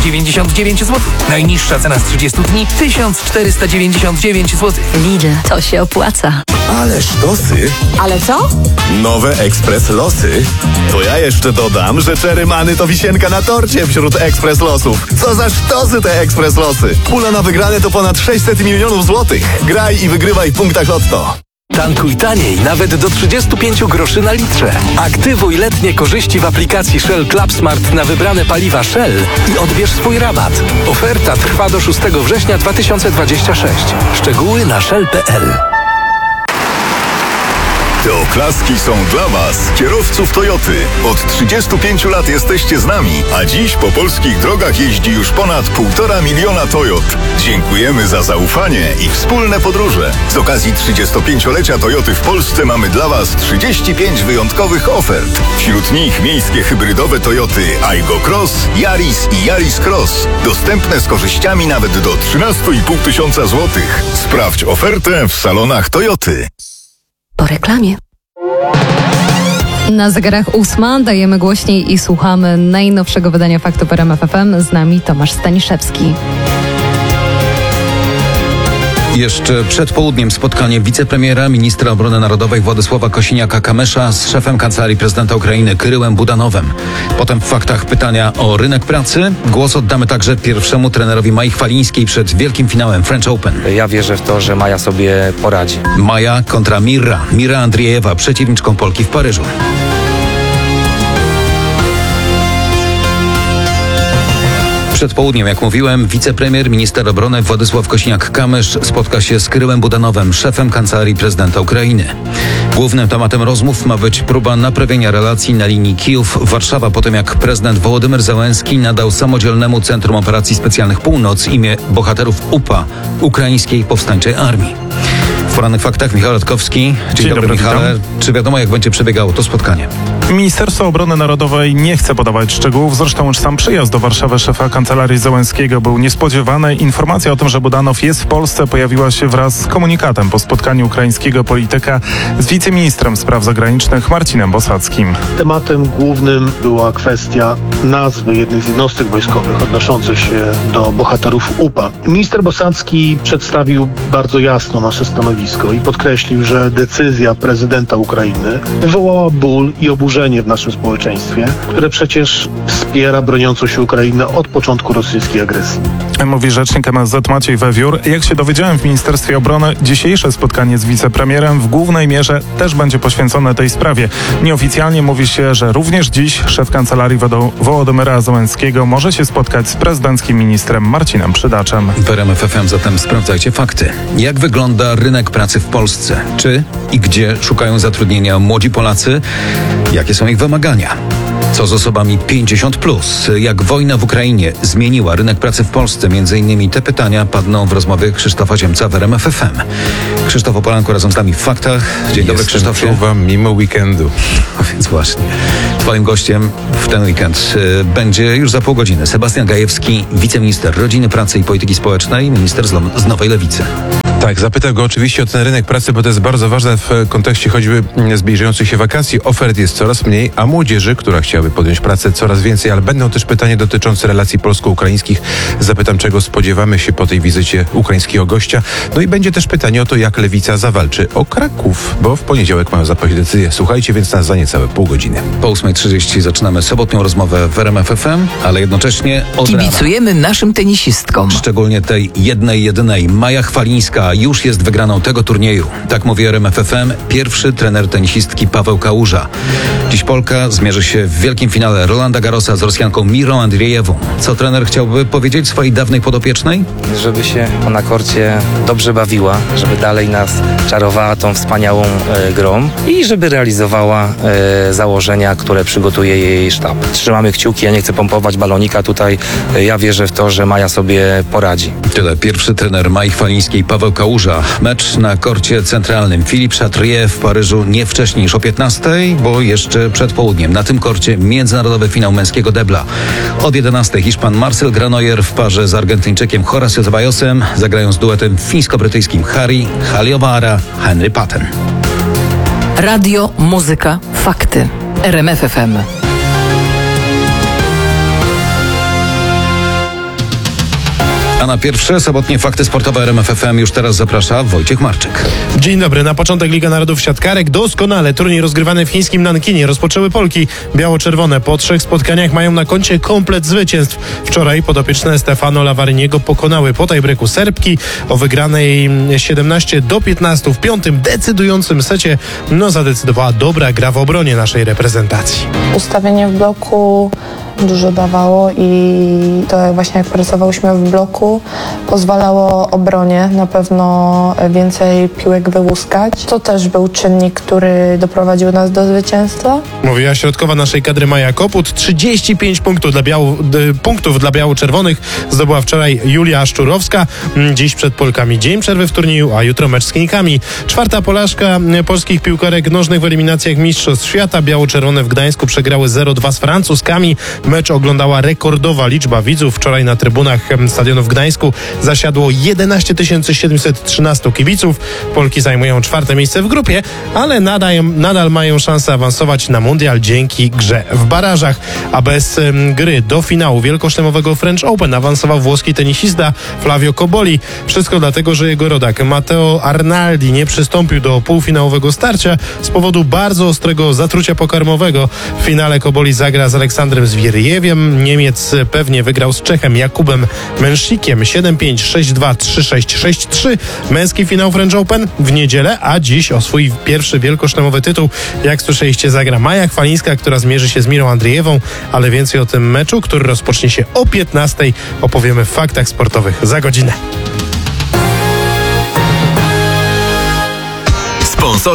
99 zł. Najniższa cena z 30 dni 1499 zł. Lidl, to się opłaca. Ależ losy. Ale co? Nowe Ekspres Losy. To ja jeszcze dodam, że Cherry Money to wisienka na torcie wśród Ekspres Losów. Co za sztosy te Ekspres Losy. Pula na wygrane to ponad 600 milionów złotych. Graj i wygrywaj w punktach Lotto. Tankuj taniej, nawet do 35 groszy na litrze. Aktywuj letnie korzyści w aplikacji Shell Club Smart na wybrane paliwa Shell i odbierz swój rabat. Oferta trwa do 6 września 2026. Szczegóły na shell.pl. Te oklaski są dla Was, kierowców Toyoty. Od 35 lat jesteście z nami, a dziś po polskich drogach jeździ już ponad 1,5 miliona Toyot. Dziękujemy za zaufanie i wspólne podróże. Z okazji 35-lecia Toyoty w Polsce mamy dla Was 35 wyjątkowych ofert. Wśród nich miejskie hybrydowe Toyoty Aygo Cross, Yaris i Yaris Cross. Dostępne z korzyściami nawet do 13,5 tysiąca złotych. Sprawdź ofertę w salonach Toyoty. Po reklamie. Na zegarach 8 dajemy głośniej i słuchamy najnowszego wydania Faktów w RMF FM. Z nami Tomasz Staniszewski. Jeszcze przed południem spotkanie wicepremiera, ministra obrony narodowej Władysława Kosiniaka-Kamysza z szefem Kancelarii Prezydenta Ukrainy Kyryłem Budanowem. Potem w faktach pytania o rynek pracy. Głos oddamy także pierwszemu trenerowi Mai Chwalińskiej przed wielkim finałem French Open. Ja wierzę w to, że Maja sobie poradzi. Maja kontra Mira. Mira Andriejewa, przeciwniczką Polki w Paryżu. Przed południem, jak mówiłem, wicepremier, minister obrony Władysław Kosiniak-Kamysz spotka się z Kyryłem Budanowem, szefem Kancelarii Prezydenta Ukrainy. Głównym tematem rozmów ma być próba naprawienia relacji na linii Kijów-Warszawa po tym, jak prezydent Wołodymyr Zełenski nadał samodzielnemu Centrum Operacji Specjalnych Północ imię bohaterów UPA, Ukraińskiej Powstańczej Armii. W porannych faktach Michał Radkowski. Dzień dobry, Michale. Witam. Czy wiadomo, jak będzie przebiegało to spotkanie? Ministerstwo Obrony Narodowej nie chce podawać szczegółów. Zresztą już sam przyjazd do Warszawy szefa Kancelarii Zełenskiego był niespodziewany. Informacja o tym, że Budanow jest w Polsce, pojawiła się wraz z komunikatem po spotkaniu ukraińskiego polityka z wiceministrem spraw zagranicznych Marcinem Bosackim. Tematem głównym była kwestia nazwy jednych z jednostek wojskowych odnoszących się do bohaterów UPA. Minister Bosacki przedstawił bardzo jasno nasze stanowisko i podkreślił, że decyzja prezydenta Ukrainy wywołała ból i oburzenie w naszym społeczeństwie, które przecież wspiera broniącą się Ukrainę od początku rosyjskiej agresji. Mówi rzecznik MSZ Maciej Wewiór. Jak się dowiedziałem w Ministerstwie Obrony, dzisiejsze spotkanie z wicepremierem w głównej mierze też będzie poświęcone tej sprawie. Nieoficjalnie mówi się, że również dziś szef Kancelarii Wołodymyra Zełenskiego może się spotkać z prezydenckim ministrem Marcinem Przydaczem. W RMF FM zatem sprawdzajcie fakty. Jak wygląda rynek pracy w Polsce? Czy i gdzie szukają zatrudnienia młodzi Polacy? Jakie są ich wymagania? Co z osobami 50+? Jak wojna w Ukrainie zmieniła rynek pracy w Polsce? Między innymi te pytania padną w rozmowie Krzysztofa Ziemca w RMF FM. Krzysztof Opolanko razem z nami w faktach. Dzień dobry, Krzysztofie. Czuwam mimo weekendu. No więc właśnie. Twoim gościem w ten weekend będzie już za pół godziny Sebastian Gajewski, wiceminister rodziny, pracy i polityki społecznej, minister z Nowej Lewicy. Tak, zapytam go oczywiście o ten rynek pracy, bo to jest bardzo ważne w kontekście choćby zbliżających się wakacji. Ofert jest coraz mniej, a młodzieży, która chciałaby podjąć pracę, coraz więcej, ale będą też pytania dotyczące relacji polsko-ukraińskich. Zapytam, czego spodziewamy się po tej wizycie ukraińskiego gościa. No i będzie też pytanie o to, jak Lewica zawalczy o Kraków, bo w poniedziałek mają zapaść decyzję. Słuchajcie więc nas za niecałe pół godziny. Po 8:30 zaczynamy sobotnią rozmowę w RMF FM, ale jednocześnie od Kibicujemy naszym tenisistkom. Szczególnie tej jednej, jedynej. Maja Chwalińska już jest wygraną tego turnieju. Tak mówi RMF FM pierwszy trener tenisistki Paweł Kałuża. Dziś Polka zmierzy się w wielkim finale Rolanda Garrosa z Rosjanką Mirą Andriejewą. Co trener chciałby powiedzieć swojej dawnej podopiecznej? Żeby się na korcie dobrze bawiła, żeby dalej nas czarowała tą wspaniałą grą i żeby realizowała założenia, które przygotuje jej sztab. Trzymamy kciuki, ja nie chcę pompować balonika tutaj. Ja wierzę w to, że Maja sobie poradzi. Tyle pierwszy trener Mai Chwalińskiej Paweł Kałuża. Mecz na korcie centralnym Philippe Chatrier w Paryżu nie wcześniej niż o 15:00, bo jeszcze przed południem. Na tym korcie międzynarodowy finał męskiego debla. Od 11:00 Hiszpan Marcel Granoller w parze z Argentyńczykiem Horacio Zebajosem zagrają z duetem fińsko-brytyjskim Harry Haliowara Henry Patten. Radio, muzyka, fakty. RMF FM. A na pierwsze sobotnie fakty sportowe RMF FM już teraz zaprasza Wojciech Marczyk. Dzień dobry. Na początek Liga Narodów Siatkarek. Doskonale. Turniej rozgrywany w chińskim Nankinie. Rozpoczęły Polki. Biało-czerwone po 3 spotkaniach mają na koncie komplet zwycięstw. Wczoraj podopieczne Stefano Lavariniego pokonały po tiebreaku Serbki o wygranej 17-15 w 5. decydującym secie. Zadecydowała dobra gra w obronie naszej reprezentacji. Ustawienie w bloku dużo dawało i to właśnie jak pracowałyśmy w bloku pozwalało obronie na pewno więcej piłek wyłuskać. To też był czynnik, który doprowadził nas do zwycięstwa. Mówiła środkowa naszej kadry Maja Koput. 35 punktów dla biało-czerwonych zdobyła wczoraj Julia Szczurowska. Dziś przed Polkami dzień przerwy w turnieju, a jutro mecz z Chińkami. 4. porażka polskich piłkarek nożnych w eliminacjach Mistrzostw Świata. Biało-czerwone w Gdańsku przegrały 0-2 z Francuzkami. Mecz oglądała rekordowa liczba widzów. Wczoraj na trybunach stadionu w Gdańsku zasiadło 11 713 kibiców. Polki zajmują 4. miejsce w grupie, ale nadal mają szansę awansować na mundial dzięki grze w barażach. A bez gry do finału wielkoszlemowego French Open awansował włoski tenisista Flavio Cobolli. Wszystko dlatego, że jego rodak Matteo Arnaldi nie przystąpił do półfinałowego starcia z powodu bardzo ostrego zatrucia pokarmowego. W finale Cobolli zagra z Aleksandrem Zwierjewiem. Niemiec pewnie wygrał z Czechem Jakubem Męszikiem 7-5, 6-2, 3-6, 6-3. Męski finał French Open w niedzielę, a dziś o swój pierwszy wielkoszlemowy tytuł, jak słyszeliście, zagra Maja Chwalińska, która zmierzy się z Mirą Andrzejewą, ale więcej o tym meczu, który rozpocznie się o 15:00, opowiemy w faktach sportowych za godzinę.